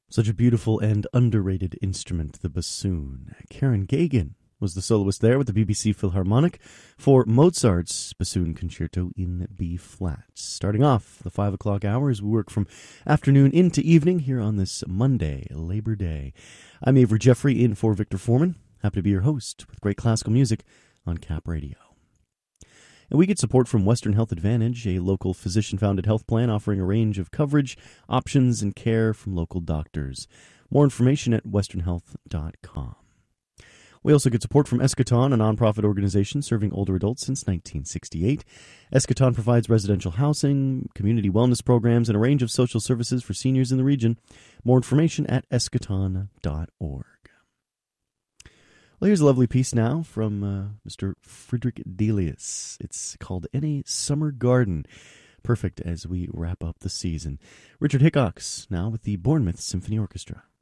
Such a beautiful and underrated instrument, the bassoon. Karen Gagan was the soloist there with the BBC Philharmonic for Mozart's Bassoon Concerto in B-flat. Starting off the 5 o'clock hour as we work from afternoon into evening here on this Monday, Labor Day. I'm Avery Jeffrey in for Victor Foreman. Happy to be your host with great classical music on Cap Radio. And we get support from Western Health Advantage, a local physician-founded health plan offering a range of coverage, options, and care from local doctors. More information at westernhealth.com. We also get support from Eschaton, a nonprofit organization serving older adults since 1968. Eschaton provides residential housing, community wellness programs, and a range of social services for seniors in the region. More information at eschaton.org. Well, here's a lovely piece now from Mr. Friedrich Delius. It's called Any Summer Garden. Perfect as we wrap up the season. Richard Hickox now with the Bournemouth Symphony Orchestra.